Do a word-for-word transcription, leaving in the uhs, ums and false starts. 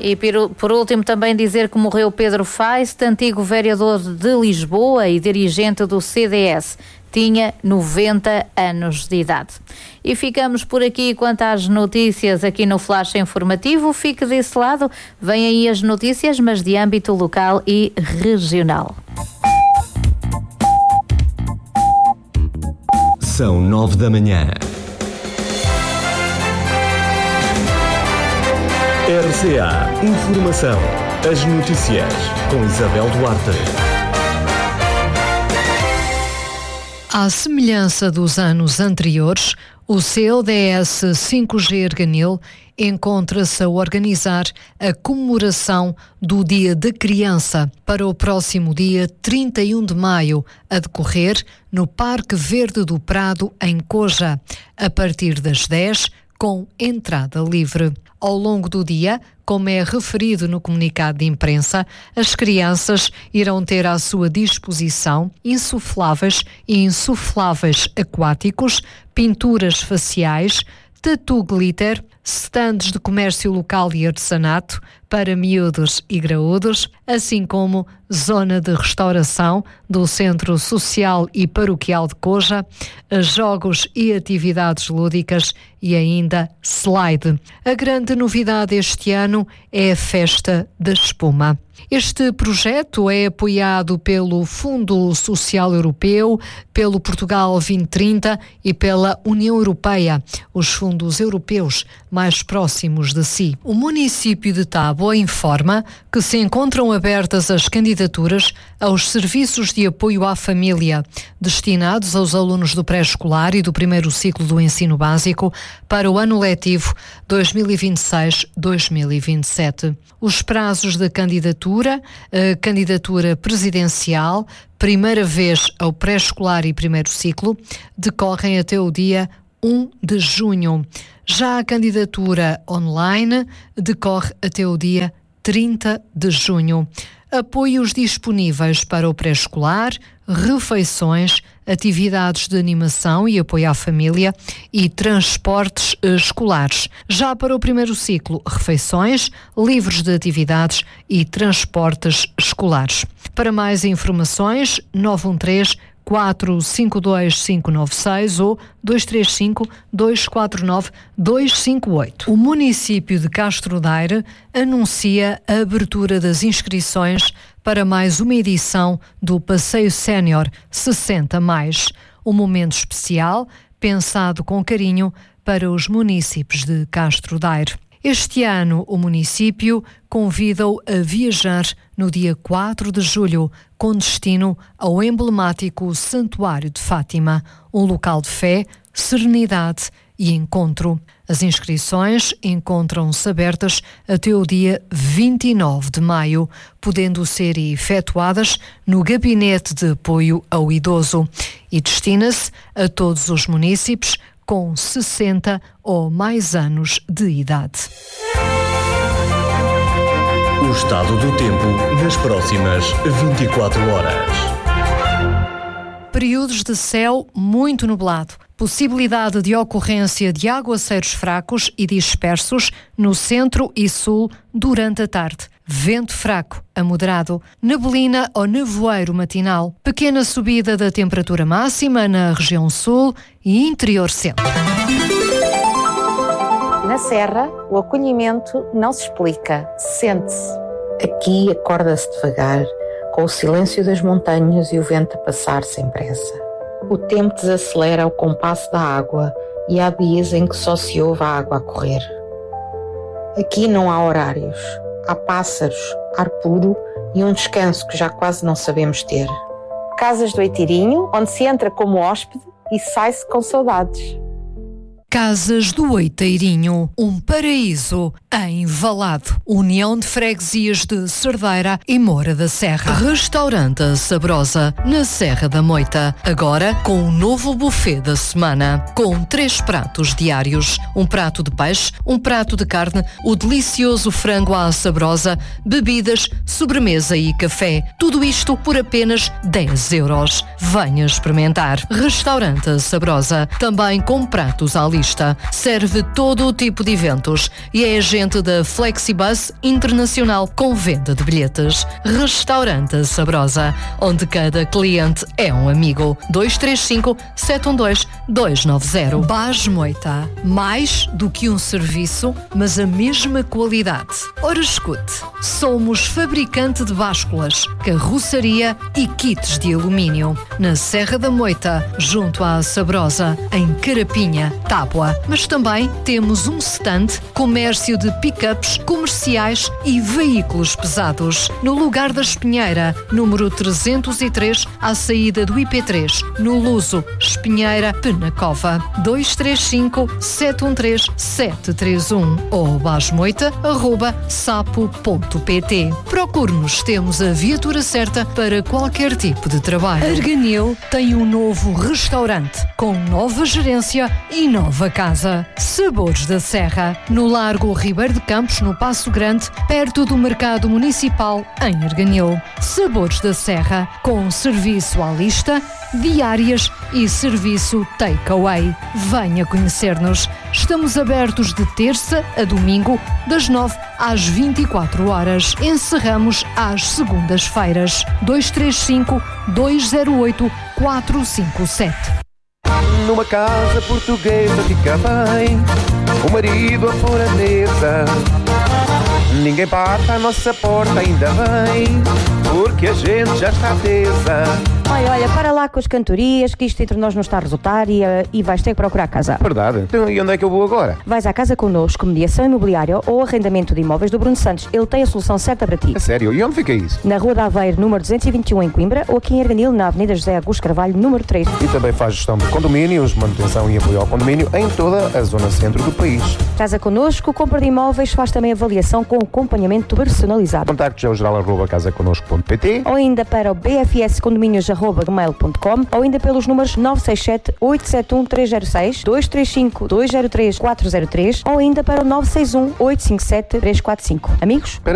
E por último também dizer que morreu Pedro Feist, antigo vereador de Lisboa e dirigente do C D S. Tinha noventa anos de idade. E ficamos por aqui quanto às notícias aqui no Flash Informativo. Fique desse lado, vêm aí as notícias, mas de âmbito local e regional. São nove da manhã. R C A Informação. As notícias com Isabel Duarte. À semelhança dos anos anteriores, o C O D S cinco G Erganil encontra-se a organizar a comemoração do Dia da Criança para o próximo dia trinta e um de maio, a decorrer no Parque Verde do Prado, em Coja, a partir das dez, com entrada livre. Ao longo do dia, como é referido no comunicado de imprensa, as crianças irão ter à sua disposição insufláveis e insufláveis aquáticos, pinturas faciais, tatu glitter, stands de comércio local e artesanato para miúdos e graúdos, assim como zona de restauração do Centro Social e Paroquial de Coja, jogos e atividades lúdicas e ainda slide. A grande novidade este ano é a Festa da Espuma. Este projeto é apoiado pelo Fundo Social Europeu, pelo Portugal vinte trinta e pela União Europeia, os fundos europeus mais próximos de si. O município de Tábua informa que se encontram abertas as candidaturas aos serviços de apoio à família, destinados aos alunos do pré-escolar e do primeiro ciclo do ensino básico para o ano letivo dois mil e vinte e seis dois mil e vinte e sete. Os prazos de candidatura, a candidatura presidencial, primeira vez ao pré-escolar e primeiro ciclo, decorrem até o dia um de junho. Já a candidatura online decorre até o dia trinta de junho. Apoios disponíveis para o pré-escolar, refeições, atividades de animação e apoio à família e transportes escolares. Já para o primeiro ciclo, refeições, livros de atividades e transportes escolares. Para mais informações, nove um três, quatro cinco dois, cinco nove seis ou dois três cinco, dois quatro nove, dois cinco oito. O município de Castro Daire anuncia a abertura das inscrições para mais uma edição do Passeio Sénior sessenta mais, um momento especial pensado com carinho para os munícipes de Castro Daire. Este ano, o município convida-o a viajar no dia quatro de julho, com destino ao emblemático Santuário de Fátima, um local de fé, serenidade e encontro. As inscrições encontram-se abertas até o dia vinte e nove de maio, podendo ser efetuadas no Gabinete de Apoio ao Idoso e destina-se a todos os munícipes com sessenta ou mais anos de idade. O estado do tempo nas próximas vinte e quatro horas. Períodos de céu muito nublado. Possibilidade de ocorrência de aguaceiros fracos e dispersos no centro e sul durante a tarde. Vento fraco a moderado, neblina ou nevoeiro matinal. Pequena subida da temperatura máxima na região sul e interior centro. Na Serra, o acolhimento não se explica, sente-se. Aqui acorda-se devagar, com o silêncio das montanhas e o vento a passar sem pressa. O tempo desacelera ao compasso da água e há dias em que só se ouve a água a correr. Aqui não há horários, há pássaros, ar puro e um descanso que já quase não sabemos ter. Casas do Oitirinho, onde se entra como hóspede e sai-se com saudades. Casas do Oiteirinho, um paraíso em Valado. União de Freguesias de Cerdeira e Moura da Serra. Restaurante Sabrosa, na Serra da Moita. Agora com um novo buffet da semana. Com três pratos diários. Um prato de peixe, um prato de carne, o delicioso frango à sabrosa, bebidas, sobremesa e café. Tudo isto por apenas dez euros. Venha experimentar. Restaurante Sabrosa. Também com pratos à livre lista. Serve todo o tipo de eventos e é agente da Flexibus Internacional com venda de bilhetes. Restaurante Sabrosa, onde cada cliente é um amigo. dois três cinco, sete um dois, dois nove zero. Bás Moita. Mais do que um serviço, mas a mesma qualidade. Ora, escute. Somos fabricante de básculas, carroçaria e kits de alumínio. Na Serra da Moita, junto à Sabrosa, em Carapinha, Tábua. Mas também temos um stand, comércio de pick-ups comerciais e veículos pesados. No lugar da Espinheira, número trezentos e três, à saída do I P três, no Luso, Espinheira, Penacova. dois três cinco, sete um três, sete três um ou basmoita arroba sapo ponto pt. Procure-nos, temos a viatura certa para qualquer tipo de trabalho. Arganil tem um novo restaurante com nova gerência e nova casa. Sabores da Serra, no Largo Ribeiro de Campos, no Passo Grande, perto do Mercado Municipal, em Arganil. Sabores da Serra, com serviço à lista, diárias e serviço takeaway. Venha conhecer-nos. Estamos abertos de terça a domingo, das nove às vinte e quatro horas. Encerramos às segundas-feiras. dois três cinco, dois zero oito, quatro cinco sete. Numa casa portuguesa fica bem o marido a pôr a mesa. Ninguém bate à nossa porta, ainda bem, porque a gente já está tesa. Olha, olha, para lá com as cantorias, que isto entre nós não está a resultar e, uh, e vais ter que procurar casa. Verdade. Então, e onde é que eu vou agora? Vais à Casa Connosco, mediação imobiliária ou arrendamento de imóveis do Bruno Santos. Ele tem a solução certa para ti. A sério? E onde fica isso? Na Rua da Aveiro, número duzentos e vinte e um, em Coimbra, ou aqui em Arganil, na Avenida José Augusto Carvalho, número três. E também faz gestão de condomínios, manutenção e apoio ao condomínio em toda a zona centro do país. Casa Connosco, compra de imóveis, faz também avaliação com acompanhamento personalizado. Contactos ao geral arroba casa connosco ponto pt ou ainda para o b f s condomínios arroba gmail ponto com ou ainda pelos números nove seis sete, oito sete um, três zero seis, dois três cinco, dois zero três, quatro zero três ou ainda para o nove seis um, oito cinco sete, três quatro cinco. Amigos?